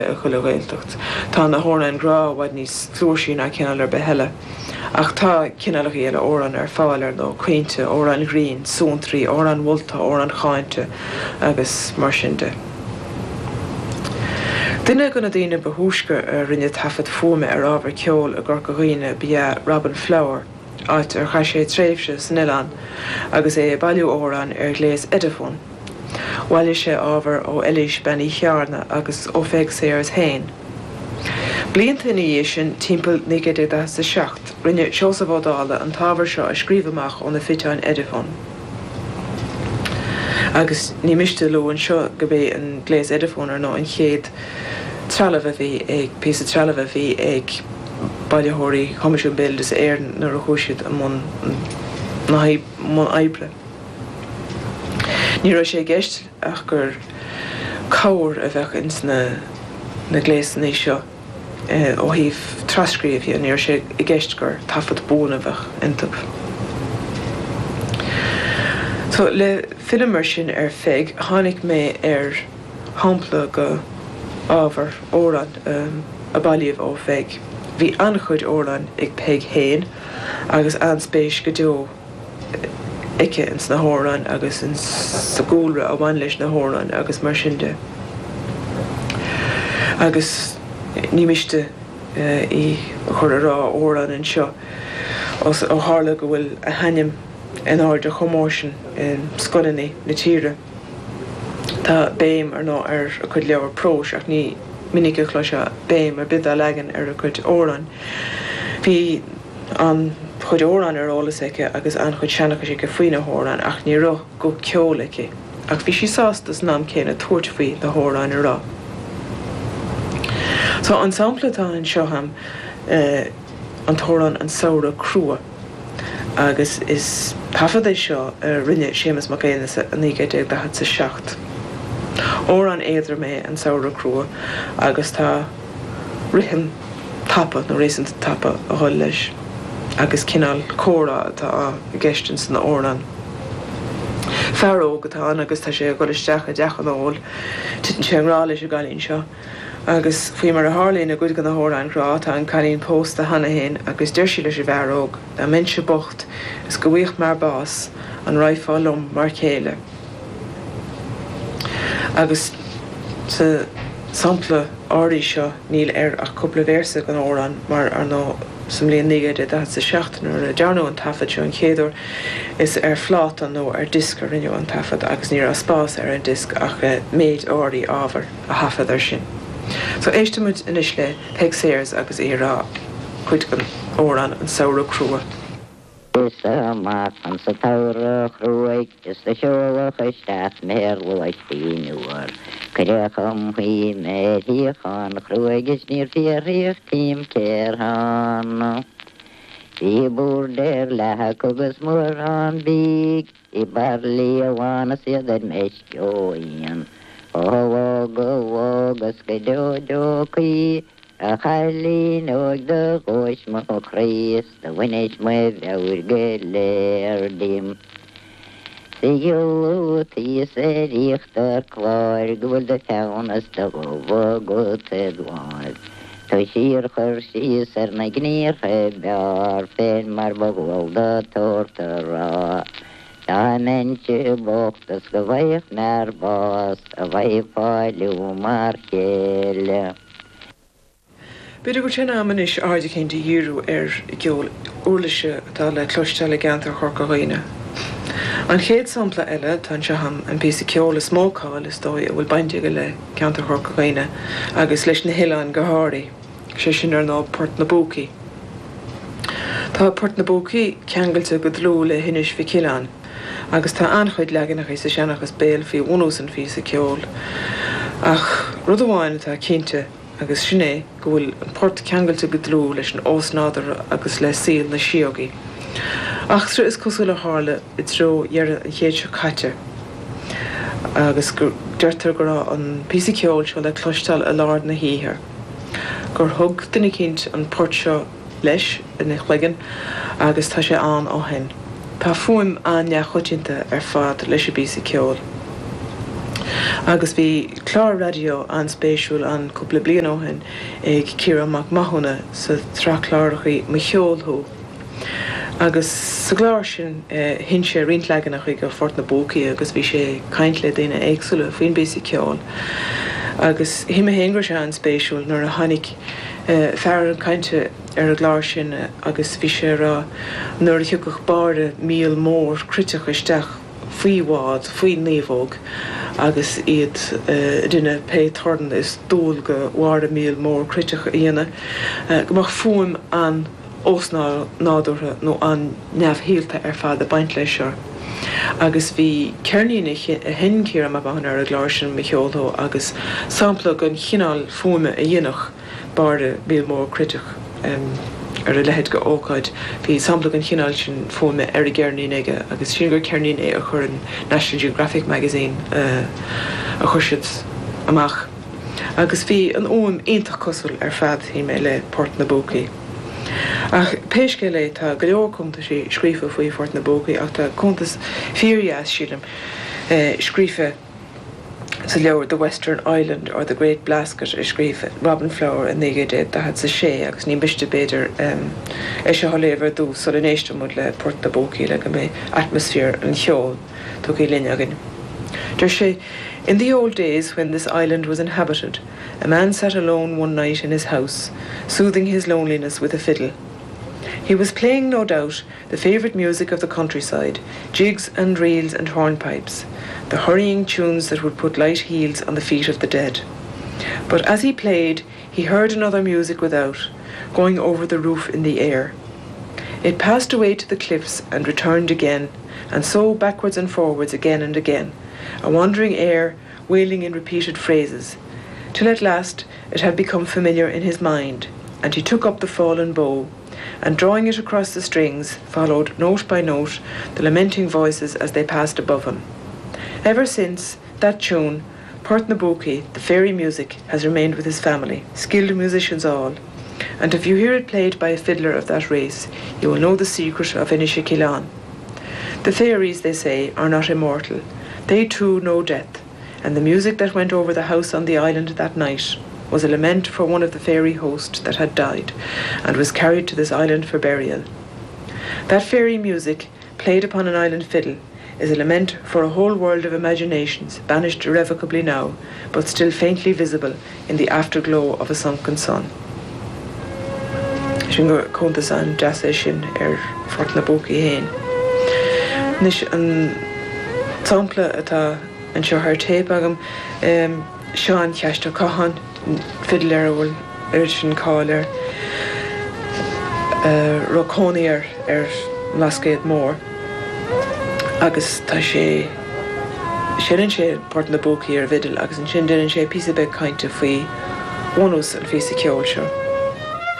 chuile réiltecht. Tá na hórna an grá bhaid níos clúirsí na cinál ar beheile. Ach tá cinál éile óran ar fáilir nó cuinte ó an ghrín, súntraí, ó an bhulta, ó an cháinte agus mar sin de. Duine gona daoine bethúsca ar rinne tafad fuama ar ábhar ceol a gur go dhaoine bia Robin Flower áit ar cha sé tréimhse san Oileán agus é bailú óran ar gléas Edifón. Bhaile sé ábhar ó Eilís Benny Chearna agus ó feig sé ar hain. Blianta ina dhé sin timpeall 1976 rinne Seosamh Ó Dála an tábhar seo a scríomhamach ón na fiteáin Edifón. Agus ní miste luúin seo go bé an gléas Edifón ar nó an chéad trealamh a bhí ag píosa trealamh a bhí ag bailithirí Choimisiún Béal is éireann nar a chúisiid món aibre. Ní raibh sé gceist ach gur cabhair a bheith ins na gléasanna seo ó híh trascríomh ní raibh sé i gceist gur tafad búna bheith intab. So le filmar sin ar feig tháinig mé ar hampla go ábhar óran a bailíomh ó feig. Bhí anchuid óran ag peig héin agus anspéis go deo ice ins na hóran agus in sa gúlra a bhain leis na hóran agus mar sin de. Agus ní miste í chur rá óran an seo os ó hála go bhfuil a hanim in áde chomórsin in sconaí na tíre. Tá béim ar nó ar a chud leabhar prós ach ní minic a chluise béim ar bid a legan ar a chud óran. Bhí an chud óran ar ólas aice agus an chud seanachas go faoine hóran ach ní rá go ceolaice. Ach bhí sí sástas nám céine tuairt faoi de hóran ar rá. Tá an samplatá an seoham an tóran an saora crua agus is tafad é seo rinne Séamus Mac Éireann a 1976. Óran éidir mé an saora crua agus tá rihan tapa nó rééisint tapa a thoil leis agus cinál córa tá gceistin san óran. Fearó go tá agus tá sé go isteach a deach an óil titan sé anrá leis a gáilín seo. Agus faoi mar a hálíonn a gcuid gan na hóráin rá tá an cailín post a hana héin agus deirsi leis a bhearóg dá mense bocht is go bhuíocht mar bás an raifáilm mar chéile. Agus sa sampla áirí seo níl ar ach cúpla bhéirsa gan óran mar ar nó sam líon 1976 nuair a dearnú an tafad seo an chéadúir is ar flát an nó ar disc a rinneú an tafad agus níor a spás ar an disc ach méid áirí ábhar a hafad ar sin. So éistemid inis le peig séirs agus é rá chuid gan óran an saora crua. Is maak van sa taura groeik, is de sjolle gestaat meer luid nuur. Kreeg om hier met hier gaan groeik is neer vier richting keer gaan. Die boer der lag kogus moer aan biek, die barley wana se dat mes joien. Wogus gedo ki. Achali nog de goos me Christ, de winnig me veur geleerdim. De jood is richter klaar, gul de kaunas de goed het was. To hier gersies na gneer gebaar, fen maar begwal de tortera. Da mensje bocht es geweig naar bas, wij vallen maar kele. Beidir go tena amanis áide cén de dhíú ar geol úlaise atá le cloisteáil gantar chorca roiine. An chéad sampla eile tá seaham an píosa ceola smócáil is dói a bhfuil bainte go le gantar chorca roiine agus leis na Hileán go háirí, sé sin ar ná Port na Bócaí. Tá Port na Bócaí ceangailte go dlú le hinis fi Hileán agus tá anchuid leganach is sa seanachas béal fi bhúnús an fi sa ceol. Ach rud amháin atá cinnte agus sinné go bhfuil an port ceangailte go dlú leis an ósnádar agus le síl na siógaí. Ach tro is cosú le hála I tro dhearr an chéad seo caite. Agus gur deirtar go rá an píosa ceol seo le cloisteáil a lár na híthir. Gur thug duine cinnt an port seo leis in chléigean agus tá sé an ó hen. Tá fuaim aine chuidinte ar fad leis a píosa ceol. Agus bhí chlár radio an spéisiúil an cúpla bliain ó hen ag Ciara Mac Mahona sa trachláirichaí mo cheolthú. Agus sa gláir sin hin sé rintleganach ag Fort na Bócaí agus bhí sé caint le daine éagsúla faoin bésa ceol. Agus hí a héangra sé an spéisiúil nuair a tháinig fear an cainte ar a gláir sin agus bhí sé nuair a thiúcach barda míl mór criteach isteach faoi bhád, faoi naomhóg, agus iad duine pe tardan is dóil go bhharda míl mór criteach dhéana gomach fuaim an osnádútha nó an neamhhéalta ar fad a baint lei seo. Agus bhí cearnína hen Ciara Mac Mahona ar a gláir sin mo cheolthú agus sampla an chinál fuaime a dhéanach barda míl mór criteach ar a lehead go ócáid, bhí sampla an chinál sin fuaime ar a gearnín aige agus sin gur cearnín é a chur an National Geographic magazine a chuisiid amach. Agus bhí an óim aontaich cosúil ar fad hí mé le Port na Bócaí. Ach péisce le tá go leorcomta sí scrífa faoi Fort na Bócaí ach tá contas fíorheas sílim scrífa sa leabhar The Western Island or The Great Blasket is scrífa Robin Flower a nigé de had sa sé agus ní biste beidir se tholéomhar dús so in éiste mud le Port na Bócaí le go mé atmosphere an cheol tu í linne agin. Der sé, in the old days when this island was inhabited, a man sat alone one night in his house, soothing his loneliness with a fiddle. He was playing, no doubt, the favourite music of the countryside, jigs and reels and hornpipes, the hurrying tunes that would put light heels on the feet of the dead. But as he played, he heard another music without, going over the roof in the air. It passed away to the cliffs and returned again, and so backwards and forwards again and again, a wandering air wailing in repeated phrases, till at last it had become familiar in his mind, and he took up the fallen bow, and drawing it across the strings, followed note by note the lamenting voices as they passed above him. Ever since that tune, Port na Bócaí, the fairy music, has remained with his family, skilled musicians all, and if you hear it played by a fiddler of that race, you will know the secret of Inishikillan. The fairies, they say, are not immortal. They too know death, and the music that went over the house on the island that night was a lament for one of the fairy host that had died, and was carried to this island for burial. That fairy music, played upon an island fiddle, is a lament for a whole world of imaginations, banished irrevocably now, but still faintly visible in the afterglow of a sunken sun. Sin go contas an jazz sin Fort na Bócaí héin. Nis an sampla atá an seo haar tape agam Sean Ceasta Cahan fiddler bhfuil sin cáil Rocónaí ar lascéad mór agus tá sé sé Port na Bócaí ar vidal agus an sin sé písa beh cainte faoi bhonús an fí sa ceol seo.